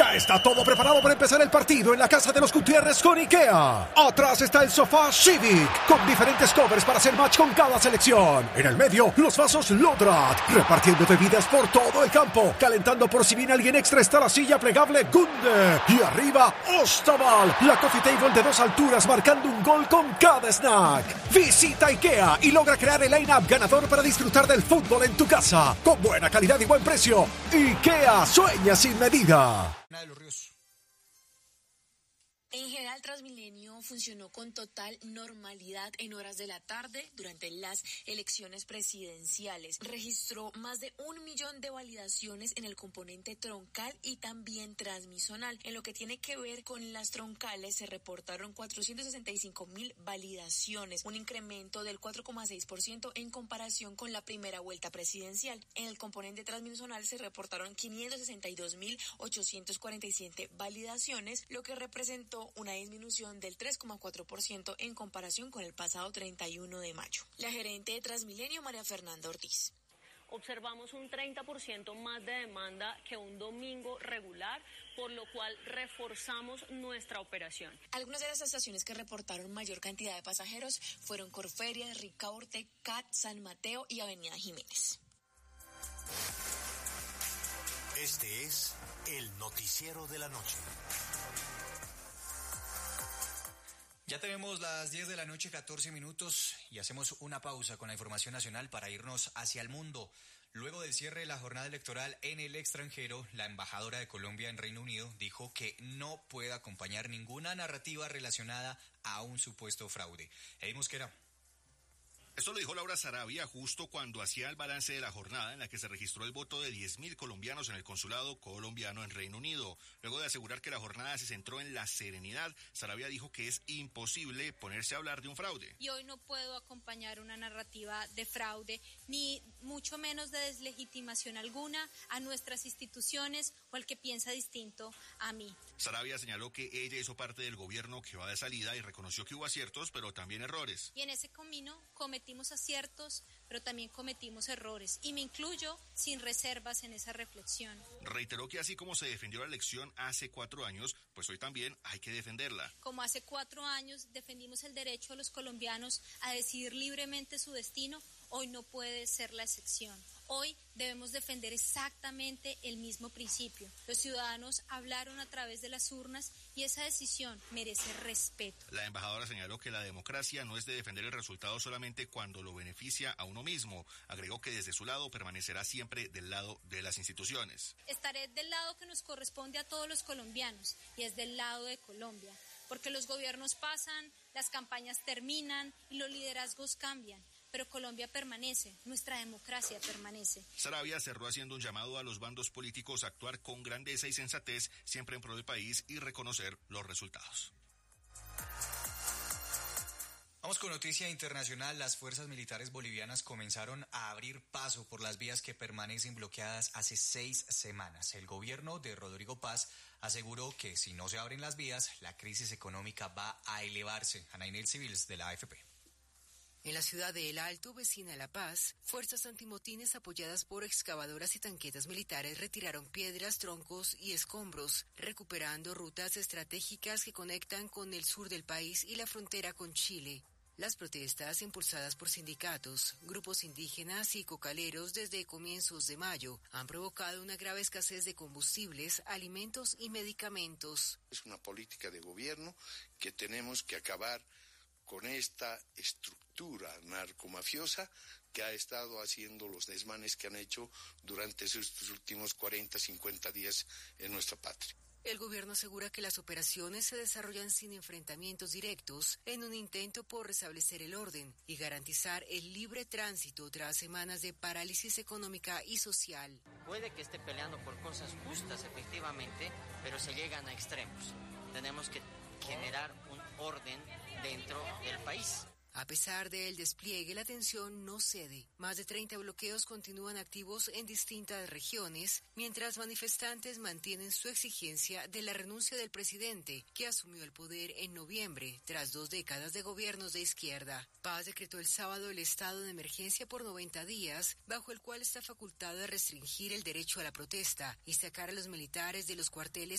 Ya está todo preparado para empezar el partido en la casa de los Gutiérrez con IKEA. Atrás está el sofá Civic, con diferentes covers para hacer match con cada selección. En el medio, los vasos Lodrat, repartiendo bebidas por todo el campo. Calentando por si viene alguien extra está la silla plegable Gunde. Y arriba, Ostaval, la coffee table de 2 alturas marcando un gol con cada snack. Visita IKEA y logra crear el line-up ganador para disfrutar del fútbol en tu casa. Con buena calidad y buen precio. IKEA, sueña sin medida. De los Ríos. En general, Transmilenio funcionó con total normalidad en horas de la tarde durante las elecciones presidenciales. Registró más de 1 millón de validaciones en el componente troncal y también transmisonal. En lo que tiene que ver con las troncales, se reportaron 465.000 validaciones, un incremento del 4,6% en comparación con la primera vuelta presidencial. En el componente transmisonal se reportaron 562.847 validaciones, lo que representó una disminución del 3,4% en comparación con el pasado 31 de mayo. La gerente de Transmilenio, María Fernanda Ortiz. Observamos un 30% más de demanda que un domingo regular, por lo cual reforzamos nuestra operación. Algunas de las estaciones que reportaron mayor cantidad de pasajeros fueron Corferia, Ricaurte, CAT, San Mateo y Avenida Jiménez. Este es el noticiero de la noche. Ya tenemos las 10 de la noche, 14 minutos, y hacemos una pausa con la información nacional para irnos hacia el mundo. Luego del cierre de la jornada electoral en el extranjero, la embajadora de Colombia en Reino Unido dijo que no puede acompañar ninguna narrativa relacionada a un supuesto fraude. Eddie Mosquera. Esto lo dijo Laura Sarabia justo cuando hacía el balance de la jornada en la que se registró el voto de 10.000 colombianos en el consulado colombiano en Reino Unido. Luego de asegurar que la jornada se centró en la serenidad, Sarabia dijo que es imposible ponerse a hablar de un fraude. Y hoy no puedo acompañar una narrativa de fraude, ni mucho menos de deslegitimación alguna a nuestras instituciones o al que piensa distinto a mí. Sarabia señaló que ella hizo parte del gobierno que va de salida y reconoció que hubo aciertos, pero también errores. Y en ese camino cometimos aciertos, pero también cometimos errores. Y me incluyo sin reservas en esa reflexión. Reiteró que así como se defendió la elección hace 4 años, pues hoy también hay que defenderla. Como hace 4 años defendimos el derecho de los colombianos a decidir libremente su destino, hoy no puede ser la excepción. Hoy debemos defender exactamente el mismo principio. Los ciudadanos hablaron a través de las urnas y esa decisión merece respeto. La embajadora señaló que la democracia no es de defender el resultado solamente cuando lo beneficia a uno mismo. Agregó que desde su lado permanecerá siempre del lado de las instituciones. Estaré del lado que nos corresponde a todos los colombianos y es del lado de Colombia, porque los gobiernos pasan, las campañas terminan y los liderazgos cambian. Pero Colombia permanece, nuestra democracia permanece. Sarabia cerró haciendo un llamado a los bandos políticos a actuar con grandeza y sensatez, siempre en pro del país y reconocer los resultados. Vamos con noticia internacional. Las fuerzas militares bolivianas comenzaron a abrir paso por las vías que permanecen bloqueadas hace 6 semanas. El gobierno de Rodrigo Paz aseguró que si no se abren las vías, la crisis económica va a elevarse. Anainel Civils, de la AFP. En la ciudad de El Alto, vecina de La Paz, fuerzas antimotines apoyadas por excavadoras y tanquetas militares retiraron piedras, troncos y escombros, recuperando rutas estratégicas que conectan con el sur del país y la frontera con Chile. Las protestas, impulsadas por sindicatos, grupos indígenas y cocaleros desde comienzos de mayo, han provocado una grave escasez de combustibles, alimentos y medicamentos. Es una política de gobierno que tenemos que acabar con esta estructura narcomafiosa que ha estado haciendo los desmanes que han hecho durante estos últimos 40, 50 días en nuestra patria. El gobierno asegura que las operaciones se desarrollan sin enfrentamientos directos en un intento por restablecer el orden y garantizar el libre tránsito tras semanas de parálisis económica y social. Puede que esté peleando por cosas justas, efectivamente, pero se llegan a extremos. Tenemos que generar un orden dentro del país. A pesar del despliegue, la tensión no cede. Más de 30 bloqueos continúan activos en distintas regiones, mientras manifestantes mantienen su exigencia de la renuncia del presidente, que asumió el poder en noviembre, tras 2 décadas de gobiernos de izquierda. Paz decretó el sábado el estado de emergencia por 90 días, bajo el cual está facultado a restringir el derecho a la protesta y sacar a los militares de los cuarteles